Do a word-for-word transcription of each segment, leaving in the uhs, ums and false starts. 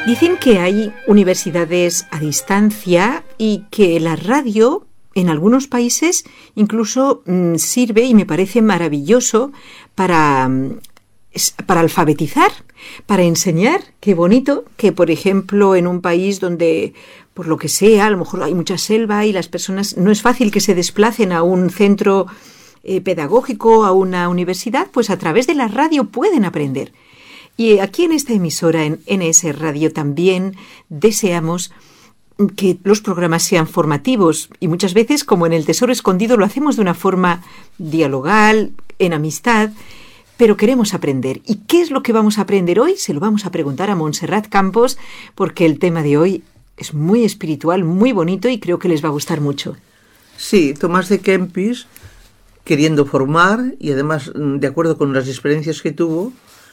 Dicen que hay universidades a distancia y que la radio en algunos países incluso mmm, sirve, y me parece maravilloso, para, para alfabetizar, para enseñar. Qué bonito que, por ejemplo, en un país donde, por lo que sea, a lo mejor hay mucha selva y las personas, no es fácil que se desplacen a un centro eh, pedagógico, a una universidad, pues a través de la radio pueden aprender. Y aquí en esta emisora, en N S Radio, también deseamos que los programas sean formativos, y muchas veces, como en El Tesoro Escondido, lo hacemos de una forma dialogal, en amistad, pero queremos aprender. ¿Y qué es lo que vamos a aprender hoy? Se lo vamos a preguntar a Montserrat Campos, porque el tema de hoy es muy espiritual, muy bonito, y creo que les va a gustar mucho. Sí, Tomás de Kempis, queriendo formar, y además de acuerdo con las experiencias que tuvo,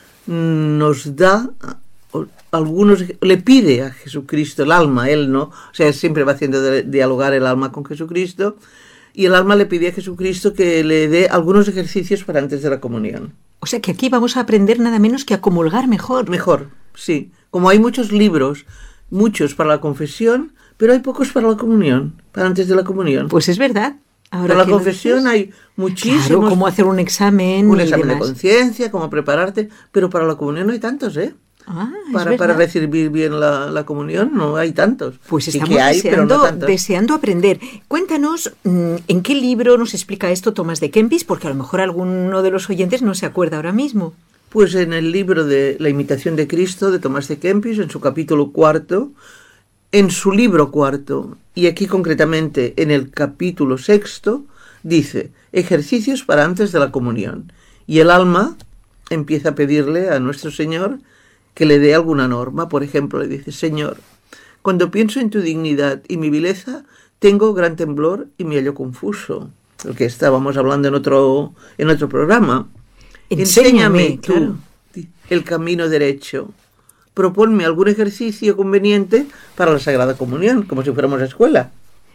nos da algunos, le pide a Jesucristo el alma, él no, o sea, él siempre va haciendo de, dialogar el alma con Jesucristo, y el alma le pide a Jesucristo que le dé algunos ejercicios para antes de la comunión. O sea que aquí vamos a aprender nada menos que a comulgar mejor. Mejor, sí. Como hay muchos libros, muchos para la confesión, pero hay pocos para la comunión, para antes de la comunión. Pues es verdad. Ahora para la confesión hay muchísimos. Claro, cómo hacer un examen. Un examen demás. de conciencia, cómo prepararte, pero para la comunión no hay tantos, ¿eh? Ah, para, para recibir bien la, la comunión no hay tantos. Pues estamos sí que hay, deseando, pero no tantos. deseando aprender. Cuéntanos, ¿en qué libro nos explica esto Tomás de Kempis? Porque a lo mejor alguno de los oyentes no se acuerda ahora mismo. Pues en el libro de La imitación de Cristo, de Tomás de Kempis, en su capítulo cuarto, en su libro cuarto, y aquí concretamente en el capítulo sexto, dice, ejercicios para antes de la comunión. Y el alma empieza a pedirle a nuestro Señor que le dé alguna norma. Por ejemplo, le dice, Señor, cuando pienso en tu dignidad y mi vileza, tengo gran temblor y me hallo confuso. Lo que estábamos hablando en otro, en otro programa. Enséñame, Enséñame tú claro. el camino derecho. Proponme algún ejercicio conveniente para la Sagrada Comunión, como si fuéramos a escuela.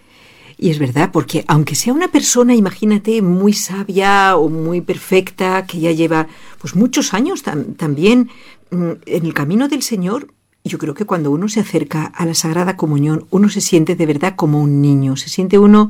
Y es verdad, porque aunque sea una persona, imagínate, muy sabia o muy perfecta, que ya lleva pues muchos años tam- también en el camino del Señor, yo creo que cuando uno se acerca a la Sagrada Comunión, uno se siente de verdad como un niño, se siente uno,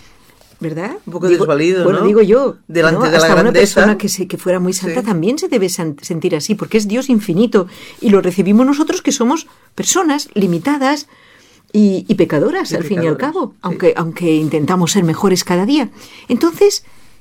¿verdad? Un poco digo, desvalido, bueno, ¿no? digo yo, delante ¿no? de la Hasta grandeza. Una persona que, se, que fuera muy santa, sí, también se debe san- sentir así, porque es Dios infinito, y lo recibimos nosotros que somos personas limitadas y, y pecadoras, y al pecadoras, fin y al cabo, sí. aunque, aunque intentamos ser mejores cada día. Entonces,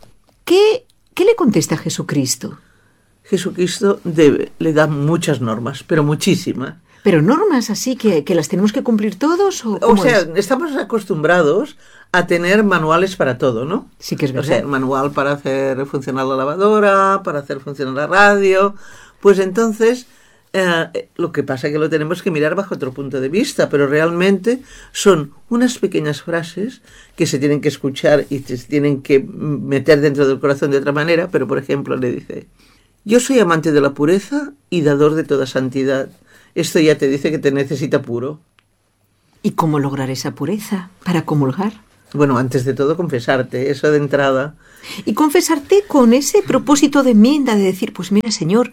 ¿qué, qué le contesta Jesucristo? Jesucristo debe, le da muchas normas, pero muchísimas. ¿Pero normas así que, que las tenemos que cumplir todos? O, o sea, es? estamos acostumbrados a tener manuales para todo, ¿no? Sí que es verdad. O sea, manual para hacer funcionar la lavadora, para hacer funcionar la radio. Pues entonces, eh, lo que pasa es que lo tenemos que mirar bajo otro punto de vista, pero realmente son unas pequeñas frases que se tienen que escuchar y se tienen que meter dentro del corazón de otra manera, pero por ejemplo le dice, yo soy amante de la pureza y dador de toda santidad. Esto ya te dice que te necesita puro. ¿Y cómo lograr esa pureza para comulgar? Bueno, antes de todo confesarte, eso de entrada. Y confesarte con ese propósito de enmienda, de decir, pues mira, Señor,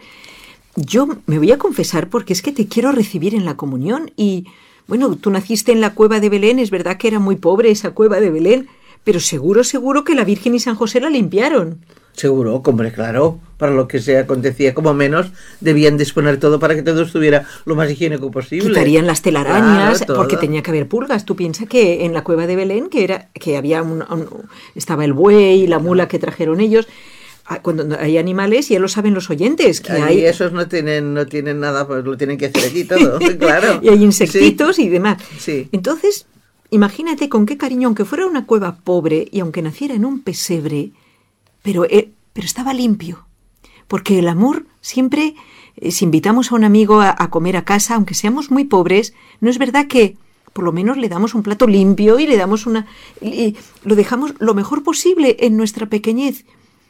yo me voy a confesar porque es que te quiero recibir en la comunión. Y bueno, tú naciste en la cueva de Belén, es verdad que era muy pobre esa cueva de Belén, pero seguro, seguro que la Virgen y San José la limpiaron. Seguro, hombre, claro, para lo que se acontecía, como menos, debían disponer todo para que todo estuviera lo más higiénico posible. Quitarían las telarañas, claro, porque tenía que haber pulgas. Tú piensas que en la cueva de Belén, que era que había un, un, estaba el buey y la mula que trajeron ellos, cuando hay animales, ya lo saben los oyentes, que Ahí hay... esos no tienen, no tienen nada, pues lo tienen que hacer allí todo, claro. Y hay insectitos sí. y demás. Sí. Entonces, imagínate con qué cariño, aunque fuera una cueva pobre y aunque naciera en un pesebre, Pero, eh, pero estaba limpio, porque el amor siempre, eh, si invitamos a un amigo a, a comer a casa, aunque seamos muy pobres, no es verdad que por lo menos le damos un plato limpio y le damos una, y lo dejamos lo mejor posible en nuestra pequeñez.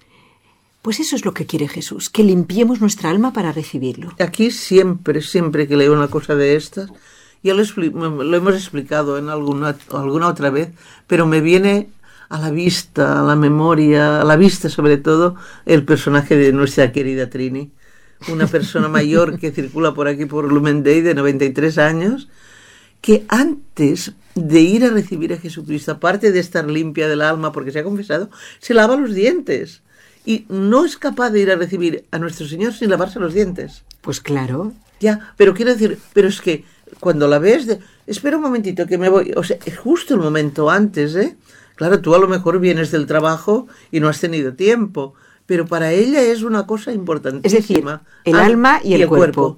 Pues eso es lo que quiere Jesús, que limpiemos nuestra alma para recibirlo. Aquí siempre, siempre que leo una cosa de estas, ya lo, lo hemos explicado en alguna, alguna otra vez, pero me viene a la vista, a la memoria, a la vista sobre todo, el personaje de nuestra querida Trini. una persona mayor que circula por aquí por Lumen Day de noventa y tres años, que antes de ir a recibir a Jesucristo, aparte de estar limpia del alma porque se ha confesado, se lava los dientes. Y no es capaz de ir a recibir a nuestro Señor sin lavarse los dientes. Pues claro. Ya, pero quiero decir, pero es que cuando la ves, de, espera un momentito que me voy, o sea, es justo el momento antes, ¿eh? Claro, tú a lo mejor vienes del trabajo y no has tenido tiempo, pero para ella es una cosa importantísima. Es decir, el ah, alma y el, y el cuerpo. cuerpo.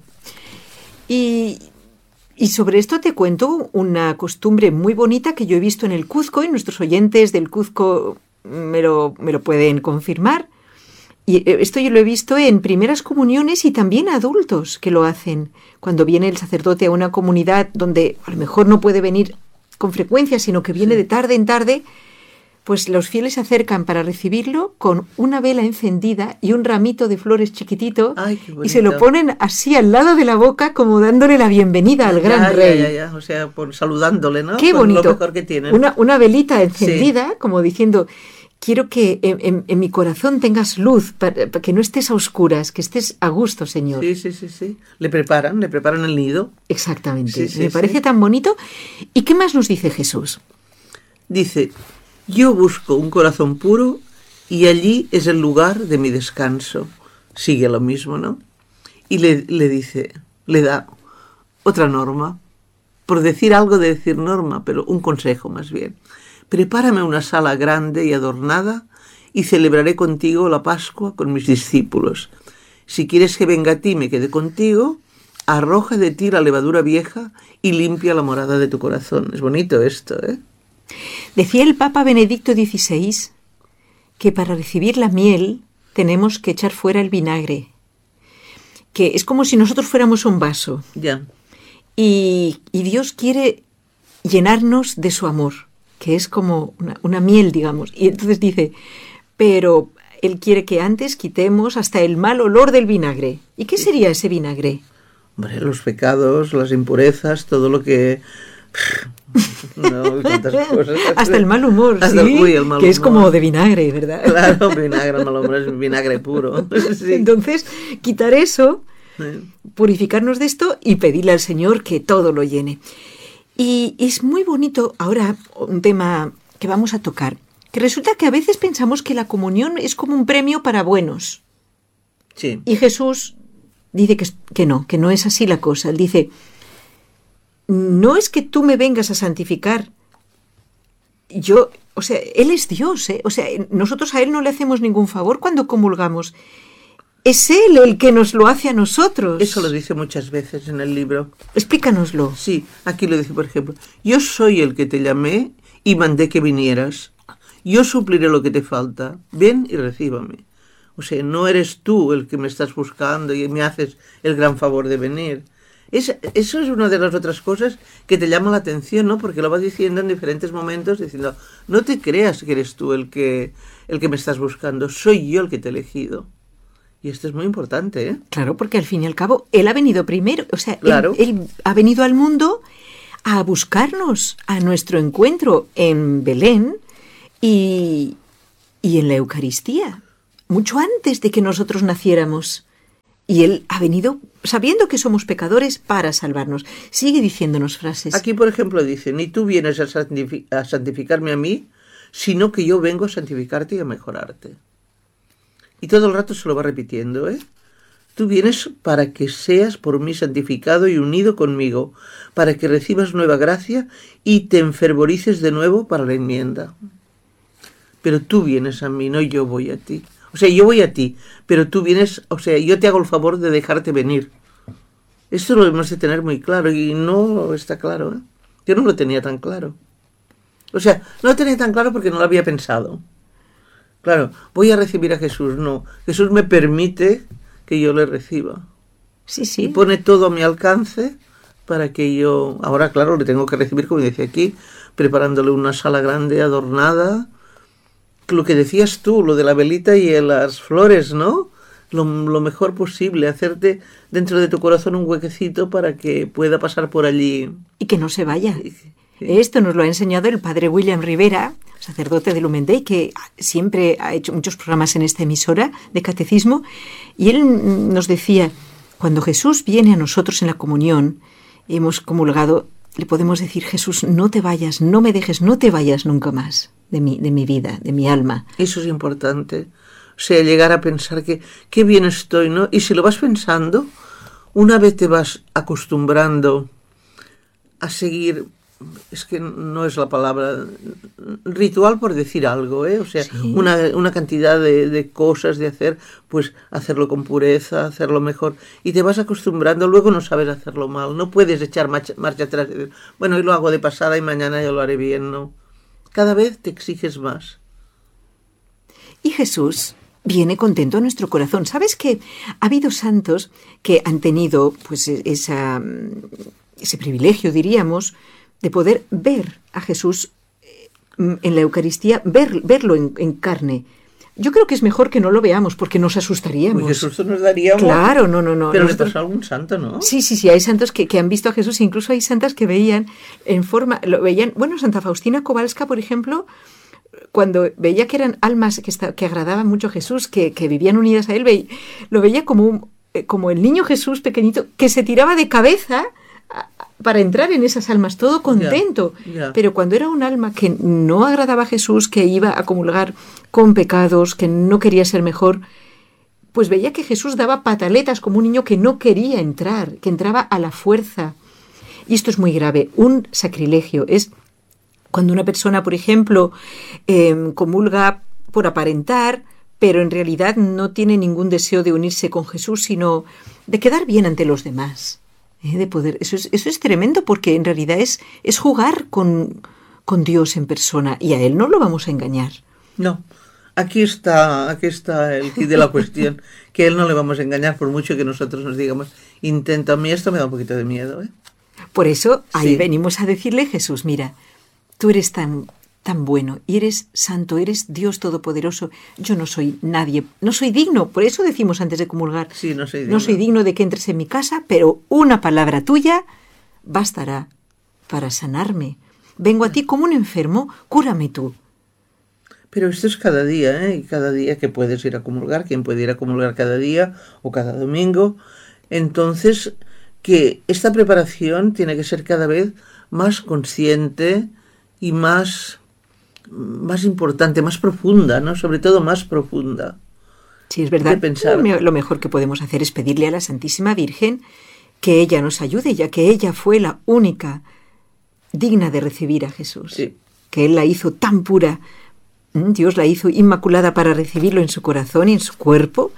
Y, y sobre esto te cuento una costumbre muy bonita que yo he visto en el Cuzco, y nuestros oyentes del Cuzco me lo, me lo pueden confirmar. Y esto yo lo he visto en primeras comuniones y también adultos que lo hacen. Cuando viene el sacerdote a una comunidad donde a lo mejor no puede venir con frecuencia, sino que viene sí. de tarde en tarde, pues los fieles se acercan para recibirlo con una vela encendida y un ramito de flores chiquitito. Ay, qué bonito. Y se lo ponen así al lado de la boca como dándole la bienvenida al gran ya, rey. Ya, ya, ya. O sea, por saludándole, ¿no? Qué con bonito. Lo mejor que tienen. Una, una velita encendida, sí. como diciendo... Quiero que en, en, en mi corazón tengas luz, para, para que no estés a oscuras, que estés a gusto, Señor. Sí, sí, sí, sí. Le preparan, le preparan el nido. Exactamente. Sí, sí, Me sí. parece tan bonito. ¿Y qué más nos dice Jesús? Dice, yo busco un corazón puro y allí es el lugar de mi descanso. Sigue lo mismo, ¿no? Y le, le dice, le da otra norma, por decir algo de decir norma, pero un consejo más bien. Prepárame una sala grande y adornada y celebraré contigo la Pascua con mis discípulos. Si quieres que venga a ti y me quede contigo, arroja de ti la levadura vieja y limpia la morada de tu corazón. Es bonito esto, ¿eh? Decía el Papa Benedicto dieciséis que para recibir la miel tenemos que echar fuera el vinagre, que es como si nosotros fuéramos un vaso. Ya. Y, y Dios quiere llenarnos de su amor, que es como una, una miel, digamos. Y entonces dice, pero Él quiere que antes quitemos hasta el mal olor del vinagre. ¿Y qué sería ese vinagre? Hombre, los pecados, las impurezas, todo lo que... No, tantas cosas. Hasta el mal humor, hasta, ¿sí? Uy, el mal que humor. Es como de vinagre, ¿verdad? Claro, vinagre, mal humor es vinagre puro. Sí. Entonces, quitar eso, sí. purificarnos de esto y pedirle al Señor que todo lo llene. Y es muy bonito, ahora un tema que vamos a tocar, que resulta que a veces pensamos que la comunión es como un premio para buenos. Sí. Y Jesús dice que, que no, que no es así la cosa. Él dice, no es que tú me vengas a santificar. Yo, o sea, Él es Dios, ¿eh? O sea, nosotros a Él no le hacemos ningún favor cuando comulgamos. Es Él el que nos lo hace a nosotros. Eso lo dice muchas veces en el libro. Explícanoslo. Sí, aquí lo dice, por ejemplo. Yo soy el que te llamé y mandé que vinieras. Yo supliré lo que te falta. Ven y recíbame. O sea, no eres tú el que me estás buscando y me haces el gran favor de venir. Es, eso es una de las otras cosas que te llama la atención, ¿no? Porque lo vas diciendo en diferentes momentos, diciendo, no te creas que eres tú el que, el que me estás buscando. Soy yo el que te he elegido. Y esto es muy importante, ¿eh? Claro, porque al fin y al cabo, Él ha venido primero, o sea, claro. él, él ha venido al mundo a buscarnos, a nuestro encuentro en Belén y, y en la Eucaristía, mucho antes de que nosotros naciéramos. Y Él ha venido sabiendo que somos pecadores para salvarnos. Sigue diciéndonos frases. Aquí, por ejemplo, dice, ni tú vienes a, santific- a santificarme a mí, sino que yo vengo a santificarte y a mejorarte. Y todo el rato se lo va repitiendo, ¿eh? Tú vienes para que seas por mí santificado y unido conmigo, para que recibas nueva gracia y te enfervorices de nuevo para la enmienda. Pero tú vienes a mí, no yo voy a ti. O sea, yo voy a ti, pero tú vienes, o sea, yo te hago el favor de dejarte venir. Esto lo debemos de tener muy claro y no está claro, ¿eh? Yo no lo tenía tan claro. O sea, no lo tenía tan claro porque no lo había pensado. Claro, voy a recibir a Jesús, no. Jesús me permite que yo le reciba. Sí, sí. Y pone todo a mi alcance para que yo... Ahora, claro, le tengo que recibir, como decía aquí, preparándole una sala grande, adornada. Lo que decías tú, lo de la velita y las flores, ¿no? Lo, lo mejor posible, hacerte dentro de tu corazón un huequecito para que pueda pasar por allí. Y que no se vaya. Sí. Esto nos lo ha enseñado el padre William Rivera, sacerdote de Lumen Day, que siempre ha hecho muchos programas en esta emisora de catecismo, y él nos decía, cuando Jesús viene a nosotros en la comunión, hemos comulgado, le podemos decir, Jesús, no te vayas, no me dejes, no te vayas nunca más de mi, de mi vida, de mi alma. Eso es importante. O sea, llegar a pensar que qué bien estoy, ¿no? Y si lo vas pensando, una vez te vas acostumbrando a seguir, es que no es la palabra, ritual por decir algo, ¿eh? O sea, Sí. una, una cantidad de, de cosas de hacer, pues hacerlo con pureza, hacerlo mejor. Y te vas acostumbrando, luego no sabes hacerlo mal. No puedes echar marcha, marcha atrás y decir, bueno, hoy lo hago de pasada y mañana ya lo haré bien, ¿no? Cada vez te exiges más. Y Jesús viene contento a nuestro corazón. ¿Sabes que ha habido santos que han tenido pues esa, ese privilegio, diríamos, de poder ver a Jesús en la Eucaristía, ver, verlo en, en carne? Yo creo que es mejor que no lo veamos porque nos asustaríamos. Uy, qué susto nos daríamos. Claro, no, no, no. Pero Nosotros... le pasó a algún santo, ¿no? Sí, sí, sí, hay santos que, que han visto a Jesús, incluso hay santas que veían en forma, lo veían, bueno, Santa Faustina Kowalska, por ejemplo, cuando veía que eran almas que, está, que agradaban mucho a Jesús, que, que vivían unidas a él, veía, lo veía como, un, como el niño Jesús pequeñito que se tiraba de cabeza a, para entrar en esas almas, todo contento. Ya, ya. Pero cuando era un alma que no agradaba a Jesús, que iba a comulgar con pecados, que no quería ser mejor, pues veía que Jesús daba pataletas como un niño que no quería entrar, que entraba a la fuerza. Y esto es muy grave, un sacrilegio. Es cuando una persona, por ejemplo, eh, comulga por aparentar, pero en realidad no tiene ningún deseo de unirse con Jesús, sino de quedar bien ante los demás. ¿eh? De poder. Eso es, eso es tremendo porque en realidad es, es jugar con, con Dios en persona y a Él no lo vamos a engañar. No. Aquí está, aquí está el kit de la cuestión, que a Él no le vamos a engañar por mucho que nosotros nos digamos, intenta, a mí esto me da un poquito de miedo, ¿eh? Por eso ahí Sí. venimos a decirle, Jesús, mira, tú eres tan, tan bueno y eres santo, eres Dios todopoderoso. Yo no soy nadie, no soy digno. Por eso decimos antes de comulgar, Sí, no soy digno. no soy digno de que entres en mi casa, pero una palabra tuya bastará para sanarme. Vengo a ti como un enfermo, cúrame tú. Pero esto es cada día, ¿eh? Y cada día que puedes ir a comulgar, quien puede ir a comulgar cada día o cada domingo. Entonces, que esta preparación tiene que ser cada vez más consciente y más, más importante, más profunda, ¿no? Sobre todo más profunda. Sí, es verdad. De pensar. Lo mejor que podemos hacer es pedirle a la Santísima Virgen que ella nos ayude, ya que ella fue la única digna de recibir a Jesús. Sí. Que Él la hizo tan pura. Dios la hizo inmaculada para recibirlo en su corazón y en su cuerpo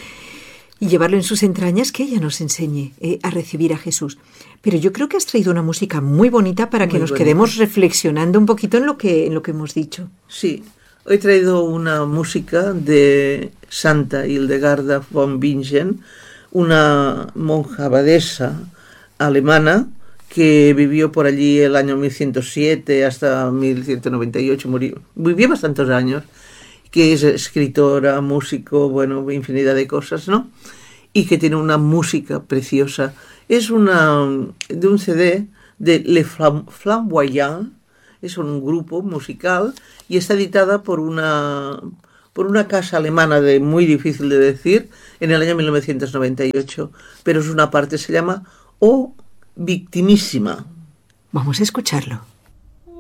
y llevarlo en sus entrañas, que ella nos enseñe eh, a recibir a Jesús. Pero yo creo que has traído una música muy bonita para Muy que nos bonita. quedemos reflexionando un poquito en lo que, en lo que hemos dicho. Sí, hoy he traído una música de Santa Hildegarda von Bingen, una monja abadesa alemana que vivió por allí el año mil ciento siete hasta mil ciento noventa y ocho, murió, vivió bastantes años, que es escritora, músico, bueno, infinidad de cosas, ¿no? Y que tiene una música preciosa. Es una de un C D de Les Flam- Flamboyants, es un grupo musical y está editada por una por una casa alemana de muy difícil de decir en el año mil novecientos noventa y ocho, pero es una parte, se llama O Victimísima. Vamos a escucharlo.